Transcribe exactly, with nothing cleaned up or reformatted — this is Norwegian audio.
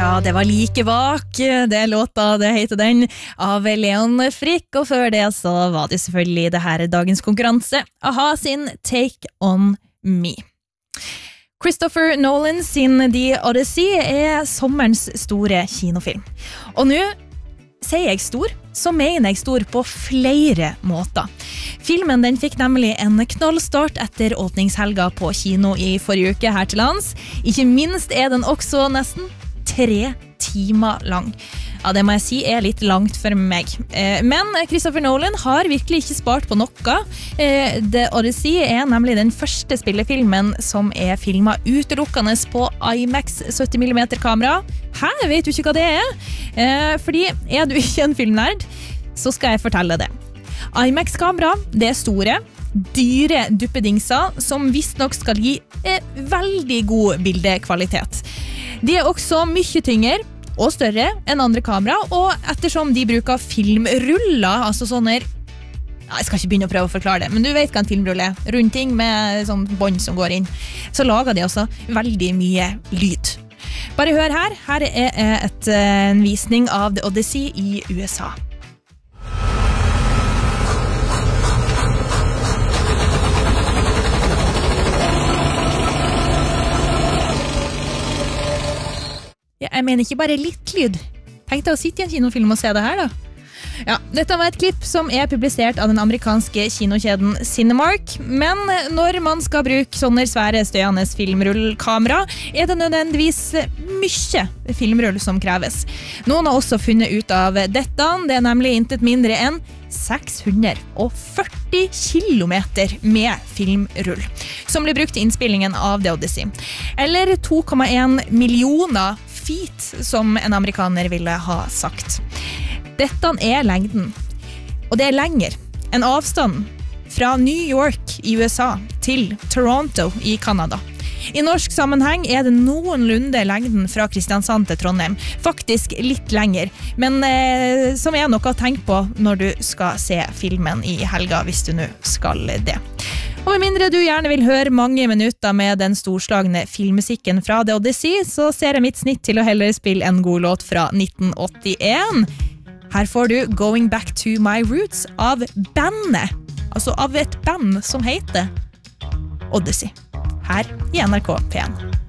Ja, det var Like vak, det låta, det heter den, av Leon Frick, og før det så var det selvfølgelig det her dagens konkurranse, A-ha sin Take On Me. Christopher Nolan sin The Odyssey er sommerens store kinofilm. Og nå sier jeg stor, så mener jeg stor på flere måter. Filmen den fikk nemlig en knallstart etter åpningshelga på kino i forrige uke her til lands. Ikke minst er den også nesten tre timer lang. Ja, det må jeg si er litt langt for meg. Men Christopher Nolan har virkelig ikke spart på noe. The Odyssey er nemlig den første spillefilmen som er filmet utelukkende på IMAX sytti millimeter kamera. Hæ? Vet du ikke hva det er? Fordi er du ikke en filmnerd, så skal jeg fortelle det. IMAX-kamera, det er store, dyre duppedingser som visst nok skal gi eh, veldig god bildekvalitet. De er også mye tyngre og større enn andre kamera, og ettersom de bruker filmruller, altså sånne, ja, jeg skal ikke begynne å prøve å forklare det, men du vet hva en filmrull er, rundting med sånn bånd som går inn, så lager de også veldig mye lyd. Bare hør her, her er et, en visning av The Odyssey i U S A. Jeg mener ikke bare litt lyd. Tenk deg å sitte i en kinofilm og se det her da. Ja, dette var et klipp som er publisert av den amerikanske kinokjeden Cinemark, men når man skal bruke sånne svære støyende filmrullkamera, er det nødvendigvis mye filmrull som kreves. Noen har også funnet ut av dette, det er nemlig intet mindre enn seks hundre førti kilometer med filmrull, som blir brukt i innspillingen av The Odyssey. Eller to komma en millioner feet, som en amerikaner ville ha sagt. Dette er lengden, og det er lenger enn avstanden fra New York i U S A til Toronto i Canada. I norsk sammenheng er det noenlunde lengden fra Kristiansand til Trondheim, faktisk litt lenger, men eh, som er noe å tenke på når du skal se filmen i helga, hvis du nå skal det. Og med mindre du gjerne vil høre mange minutter med den storslagne filmmusikken fra The Odyssey, så ser jeg mitt snitt til å heller spille en god låt fra nitten åttien. Her får du Going Back to My Roots av bandet, altså av et band som heter Odyssey. Her i N R K P en.